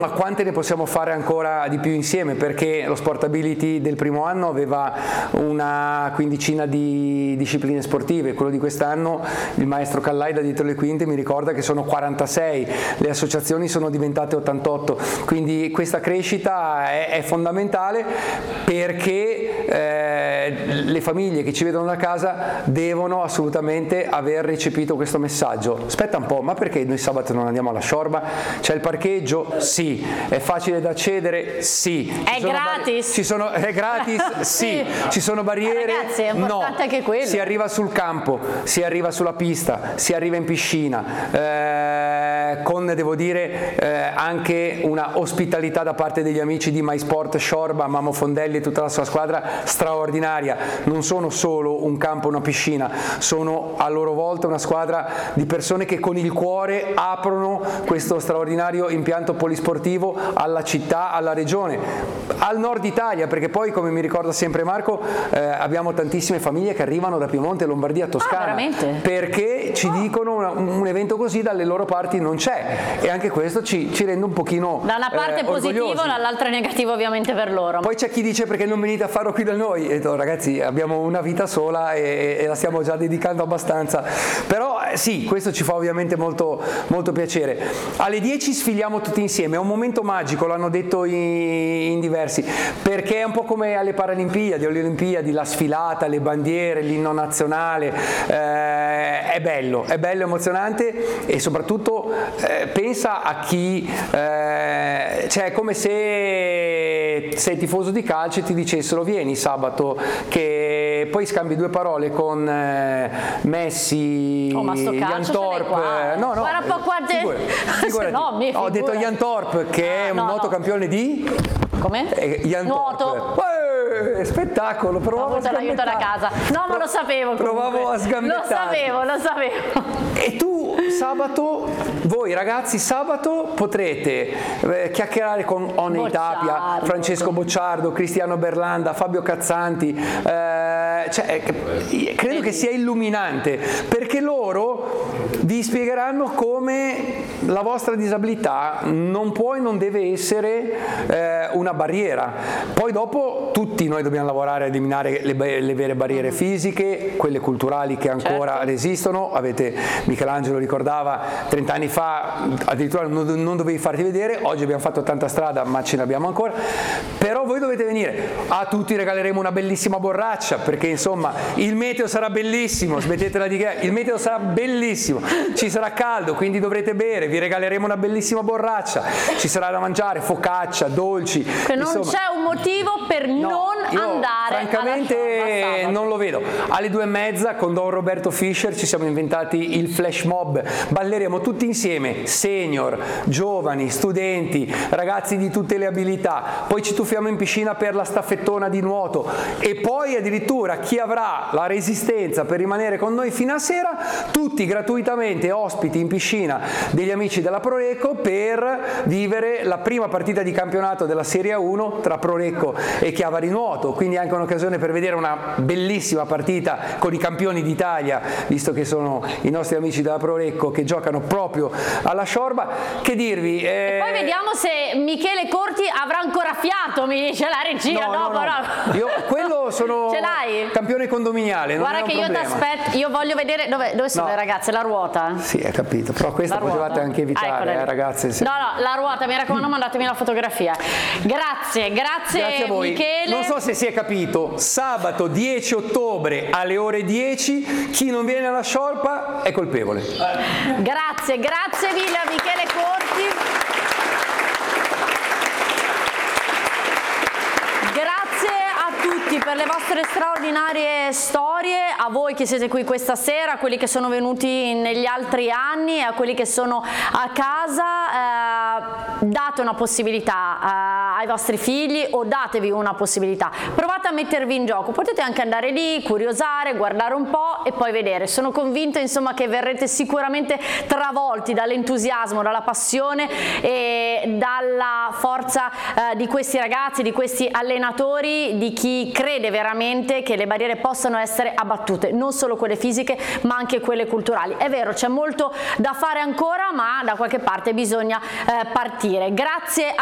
Ma quante ne possiamo fare ancora di più insieme? Perché lo Sportability del primo anno aveva una quindicina di discipline sportive, quello di quest'anno il maestro Callai da dietro le quinte mi ricorda che sono 46, le associazioni sono diventate 88, quindi questa crescita è fondamentale perché le famiglie che ci vedono da casa devono assolutamente aver recepito questo messaggio. Aspetta un po', ma perché noi sabato non andiamo alla Sciorba? C'è il parcheggio? Sì. È facile da accedere? Sì. È gratis? È gratis? Sì. Ci sono barriere? Ragazzi, è importante no. Anche quello. Si arriva sul campo, si arriva sulla pista, si arriva in piscina, con, devo dire, anche una ospitalità da parte degli amici di MySport Sciorba, Mamo Fondelli e tutta la sua squadra straordinaria. Non sono solo un campo, una piscina, sono a loro volta una squadra di persone che con il cuore aprono questo straordinario impianto polisportivo alla città, alla regione, al nord Italia, perché poi, come mi ricorda sempre Marco, abbiamo tantissime famiglie che arrivano da Piemonte, Lombardia, Toscana, perché ci dicono un evento così dalle loro parti non c'è, e anche questo ci rende un pochino da una parte positivo, dall'altra è negativo ovviamente per loro. Poi c'è chi dice perché non venite a farlo qui da noi, e dico, ragazzi, abbiamo una vita sola e la stiamo già dedicando abbastanza, però sì, questo ci fa ovviamente molto, molto piacere. Alle 10 sfiliamo tutti insieme, è un momento magico, l'hanno detto in diversi, perché è un po' come alle Paralimpiadi, alle Olimpiadi, la sfilata, le bandiere, l'inno nazionale, è bello, emozionante, e soprattutto pensa a chi, cioè è come se sei tifoso di calcio e ti dicessero vieni sabato, che poi scambi due parole con Messi, Jan Thorpe, no, guarda un po' quante ho detto Jan Thorpe, che è un noto campione di come? Nuoto. Spettacolo, provavo a l'aiuto da casa. No, ma lo sapevo. Provavo a sgambettare. Lo sapevo. E tu sabato, voi ragazzi, sabato potrete chiacchierare con Oney Tapia, Francesco Bocciardo, Cristiano Berlanda, Fabio Cazzanti, credo che sia illuminante, perché loro vi spiegheranno come la vostra disabilità non può e non deve essere una barriera. Poi dopo tutti noi dobbiamo lavorare a eliminare le vere barriere fisiche, quelle culturali che ancora resistono. Michelangelo ricordava 30 anni fa addirittura non dovevi farti vedere, oggi abbiamo fatto tanta strada ma ce l'abbiamo ancora, però voi dovete venire, a tutti regaleremo una bellissima borraccia, perché insomma il meteo sarà bellissimo, smettetela di che, il meteo sarà bellissimo, ci sarà caldo, quindi dovrete bere, vi regaleremo una bellissima borraccia, ci sarà da mangiare, focaccia, dolci, che non c'è un motivo per non andare, francamente non lo vedo. Alle 2:30 con Don Roberto Fischer ci siamo inventati il flash mob, balleremo tutti insieme, senior, giovani, studenti, ragazzi di tutte le abilità, poi ci tuffiamo in piscina per la staffettona di nuoto, e poi addirittura chi avrà la resistenza per rimanere con noi fino a sera, tutti gratuitamente ospiti in piscina degli amici della Prorecco per vivere la prima partita di campionato della Serie 1 tra Prorecco e Chiavari Nuoto, quindi anche un'occasione per vedere una bellissima partita con i campioni d'Italia, visto che sono i nostri amici della Prorecco che giocano proprio alla Sciorba. Che dirvi? E poi vediamo se Michele Corti avrà ancora fiato, mi dice la regia. No. Io quello sono ce l'hai? Campione condominiale. Guarda che io ti aspetto, io voglio vedere dove sono le ragazze, la ruota. Sì, hai capito, però questa potevate anche evitare, ragazze. No, la ruota, mi raccomando, mandatemi la fotografia. Grazie a voi. Michele. Non so se si è capito, sabato 10 ottobre alle ore 10, chi non viene alla Sciorba è colpevole. Grazie mille a Michele Corti. Grazie a tutti per le vostre straordinarie storie, a voi che siete qui questa sera, a quelli che sono venuti negli altri anni e a quelli che sono a casa. Date una possibilità ai vostri figli, o datevi una possibilità, provate a mettervi in gioco, potete anche andare lì, curiosare, guardare un po' e poi vedere. Sono convinta insomma che verrete sicuramente travolti dall'entusiasmo, dalla passione e dalla forza di questi ragazzi, di questi allenatori, di chi crede veramente che le barriere possano essere abbattute, non solo quelle fisiche ma anche quelle culturali. È vero, c'è molto da fare ancora, ma da qualche parte bisogna partire. Grazie